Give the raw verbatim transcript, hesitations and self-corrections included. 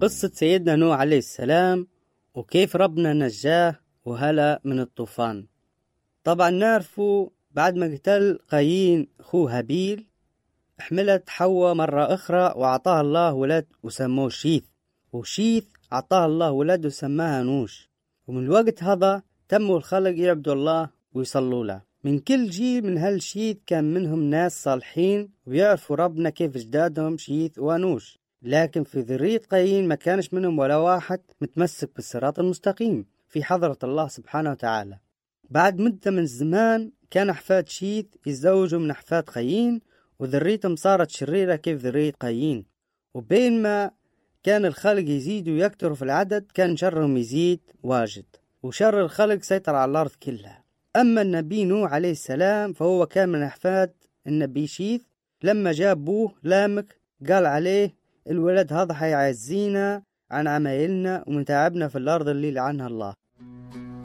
قصة سيدنا نوح عليه السلام وكيف ربنا نجاه وهلا من الطوفان. طبعا نعرفوا بعد ما قتل قايين أخوه هابيل حملت حواء مرة أخرى وأعطاها الله ولد وسموه شيث، وشيث أعطاها الله ولد وسماها نوش. ومن الوقت هذا تموا الخلق يعبدوا الله ويصلوا له. من كل جيل من هالشيث كان منهم ناس صالحين ويعرفوا ربنا كيف اجدادهم شيث ونوش، لكن في ذرية قايين ما كانش منهم ولا واحد متمسك بالصراط المستقيم في حضرة الله سبحانه وتعالى. بعد مدة من الزمان كان أحفاد شيث يتزوجوا من أحفاد قايين وذريتهم صارت شريرة كيف ذرية قايين، وبين ما كان الخلق يزيد ويكتروا في العدد كان شرهم يزيد واجد، وشر الخلق سيطر على الأرض كلها. أما النبي نوح عليه السلام فهو كان من أحفاد النبي شيث. لما جاب أبوه لامك قال عليه الولد هذا حيعزينا عن عمايلنا ومن تعبنا في الأرض اللي لعنها الله.